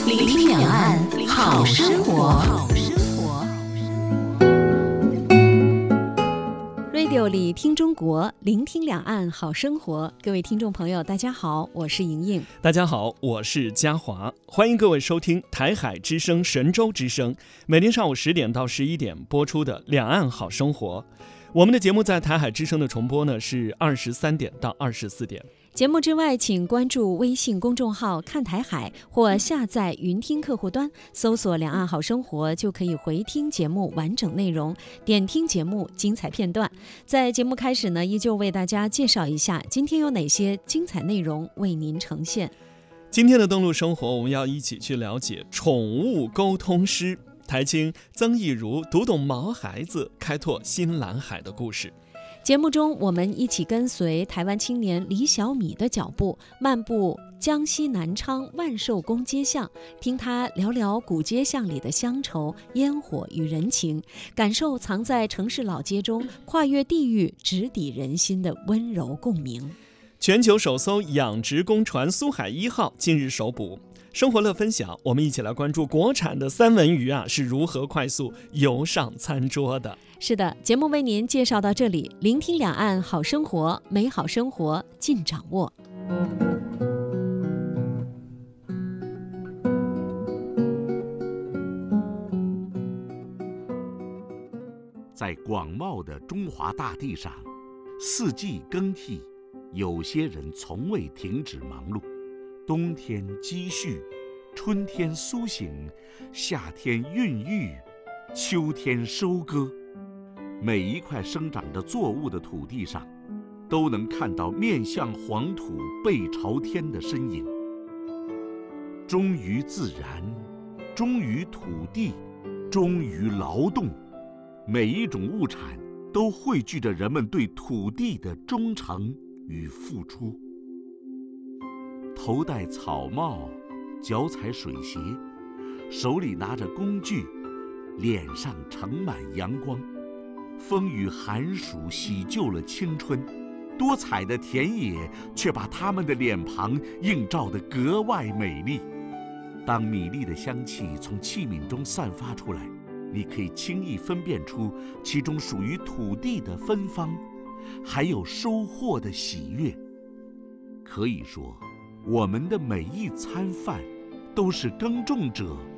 聆听两岸好生活。Radio 里听中国，聆听两岸好生活。各位听众朋友，大家好，我是莹莹。 大家好，我是嘉华。欢迎各位收听台海之声、神州之声，每天上午10点到11点播出的《两岸好生活》。我们的节目在台海之声的重播呢是23点到24点。 节目之外，请关注微信公众号看台海或下载云听客户端，搜索两岸好生活，就可以回听节目完整内容，点听节目精彩片段。在节目开始呢，依旧为大家介绍一下今天有哪些精彩内容为您呈现。 今天的登陆生活，我们要一起去了解宠物沟通师台青曾义如读懂毛孩子，开拓新蓝海的故事。 节目中，我们一起跟随台湾青年李小米的脚步，漫步江西南昌万寿宫街巷，听他聊聊古街巷里的乡愁、烟火与人情，感受藏在城市老街中跨越地域、直抵人心的温柔共鸣。 全球首艘养殖公船苏海1号近日首捕。生活乐分享，我们一起来关注国产的三文鱼是如何快速游上餐桌的。 是的，节目为您介绍到这里，聆听两岸好生活，美好生活尽掌握。 在广袤的中华大地上，四季更替，有些人从未停止忙碌。冬天积蓄，春天苏醒，夏天孕育，秋天收割。每一块生长着作物的土地上，都能看到面向黄土背朝天的身影。忠于自然，忠于土地，忠于劳动，每一种物产都汇聚着人们对土地的忠诚与付出。头戴草帽，脚踩水鞋，手里拿着工具，脸上盛满阳光。风雨寒暑洗旧了青春，多彩的田野却把他们的脸庞映照得格外美丽。当米粒的香气从器皿中散发出来，你可以轻易分辨出其中属于土地的芬芳，还有收获的喜悦。可以说，我们的每一餐饭都是耕种者